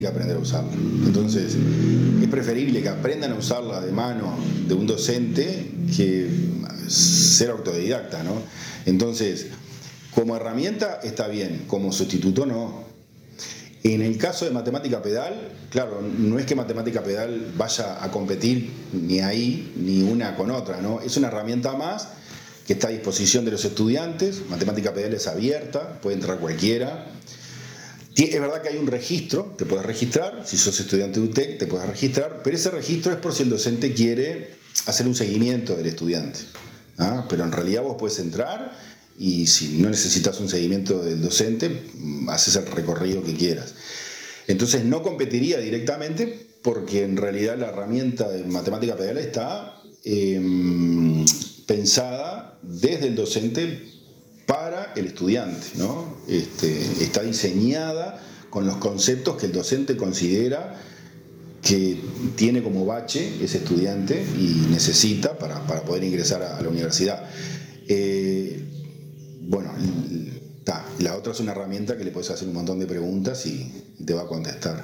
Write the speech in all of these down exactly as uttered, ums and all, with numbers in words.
que aprender a usarla. Entonces, es preferible que aprendan a usarla de mano de un docente que ser autodidacta, ¿no? Entonces, como herramienta está bien, como sustituto no. En el caso de matemática pedal, claro, no es que matemática pedal vaya a competir ni ahí ni una con otra, ¿no? Es una herramienta más que está a disposición de los estudiantes. Matemática pedal es abierta, puede entrar cualquiera. Es verdad que hay un registro, te puedes registrar, si sos estudiante de U T E C te puedes registrar, pero ese registro es por si el docente quiere hacer un seguimiento del estudiante, ¿ah? Pero en realidad vos puedes entrar y si no necesitas un seguimiento del docente, haces el recorrido que quieras. Entonces no competiría directamente porque en realidad la herramienta de matemática pedal está eh, pensada desde el docente para el estudiante, ¿no? Este, está diseñada con los conceptos que el docente considera que tiene como bache ese estudiante y necesita para, para poder ingresar a, a la universidad. Eh, bueno, ta, la otra es una herramienta que le puedes hacer un montón de preguntas y, y te va a contestar.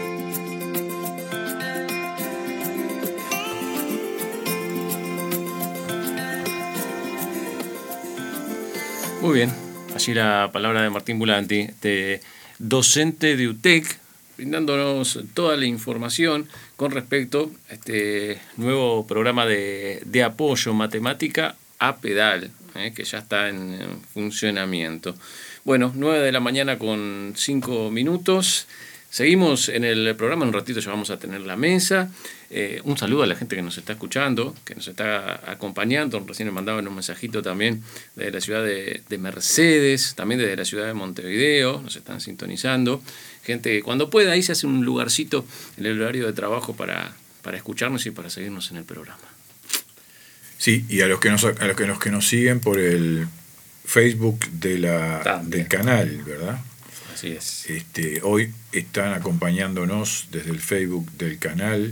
Muy bien, allí la palabra de Martín Bulanti, este, docente de U T E C, brindándonos toda la información con respecto a este nuevo programa de, de apoyo matemática a pedal, eh, que ya está en, en funcionamiento. Bueno, nueve de la mañana con cinco minutos. Seguimos en el programa, en un ratito ya vamos a tener la mesa. Eh, un saludo a la gente que nos está escuchando, que nos está acompañando. Recién me mandaban un mensajito también de la ciudad de, de Mercedes, también desde la ciudad de Montevideo, nos están sintonizando. Gente que cuando pueda ahí se hace un lugarcito en el horario de trabajo para, para escucharnos y para seguirnos en el programa. Sí, y a los que nos, a los que nos, que nos siguen por el Facebook de la, del canal, ¿verdad? Así es. Este, hoy están acompañándonos desde el Facebook del canal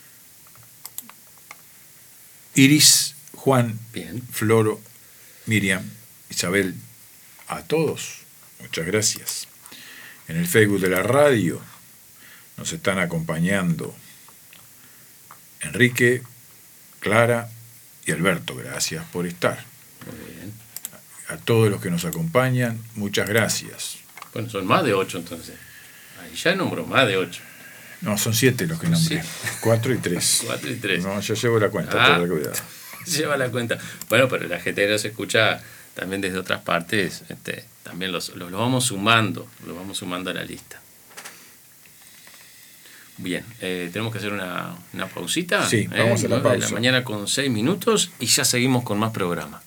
Iris, Juan, Bien. Floro, Miriam, Isabel, a todos, muchas gracias. En el Facebook de la radio nos están acompañando Enrique, Clara y Alberto, gracias por estar. Muy bien. A todos los que nos acompañan, muchas gracias. Bueno, son más de ocho entonces. Ahí ya nombró más de ocho. No, son siete los que nombré. Sí. Cuatro y tres. Cuatro y tres. No, yo llevo la cuenta, Ah, ten cuidado. Lleva la cuenta. Bueno, pero la gente que nos escucha también desde otras partes, este, también los, los, los vamos sumando, los vamos sumando a la lista. Bien, eh, tenemos que hacer una, una pausita. Sí, vamos eh, a la nueve pausa. de la mañana con seis minutos y ya seguimos con más programa.